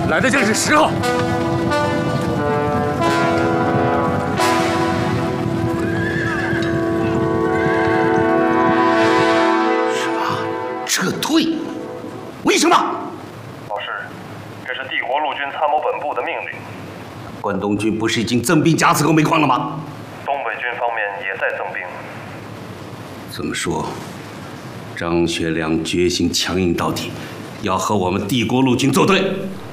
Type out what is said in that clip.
来的正是时候。 什么？撤退？为什么？ 老师，这是帝国陆军参谋本部的命令。 关东军不是已经增兵甲子沟煤矿了吗？ 东北军方面也在增兵。 这么说，张学良决心强硬到底，要和我们帝国陆军作对。